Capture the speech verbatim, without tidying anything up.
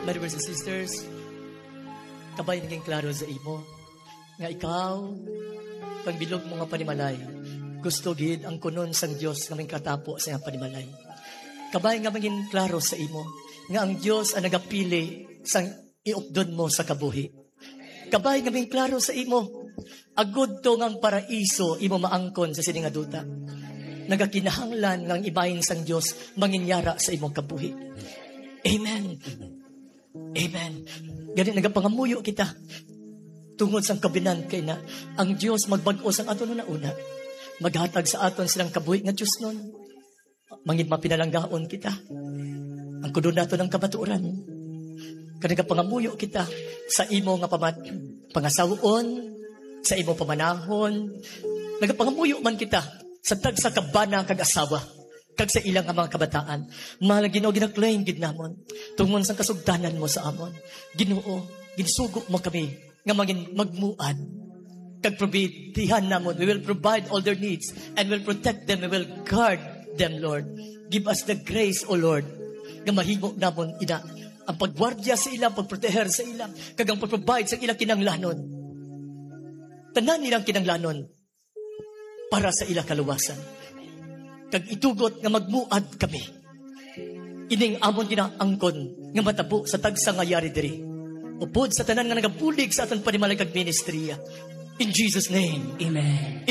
My brothers and sisters, kabay naging klaro sa imo nga ikaw pagbilog mo nga panimalay gusto gid ang kunon sang Dios nga may katapo sa iyang panimalay. Kabay nga maging klaro sa imo nga ang Dios ang nagapili sang iupdon mo sa kabuhi. Kabay nga maging klaro sa imo agud to ngang paraiso imo maangkon sa sining nga duta. Nagakinahanglan ngang ibahin sang Dios manginyara sa imong kabuhi. Amen. Amen. Gani nagapangamuyo kita tungod sang kabinan kay na ang Dios magbag-o sang aton na una. Maghatag sa aton silang kabuhi nga Dios nun. Mangin mapinalanggaon kita. Ang kuno nato ng kabaturan. Kani nagapangamuyo kita sa imo nga pamat pangasawon, sa imo pamanahon. Nagapangamuyo man kita sa tag sa kabana kag asawa kag sa ilang mga kabataan. Mahal Ginoo gina-claim gid namon tungod sa kasugdanan mo sa amon. Ginoo, ginsugo mo kami nga maging magmuad kag probidihan namon. We will provide all their needs and will protect them. We will guard them, Lord. Give us the grace, O Lord, nga mahimo namon ina ang pagwardya sa ilang, pagproteher sa ilang, kag ang pag-provide sa ilang kinanglanon. Tanan nilang kinanglanon para sa ilang kaluwasan. Kag itugot nga magmuad kami. Ining amon ginaangkon nga matabo sa tagsa nga yari diri. Upod sa tanan nga nagabulig sa aton panimalay kag ministriya. In Jesus' name, Amen.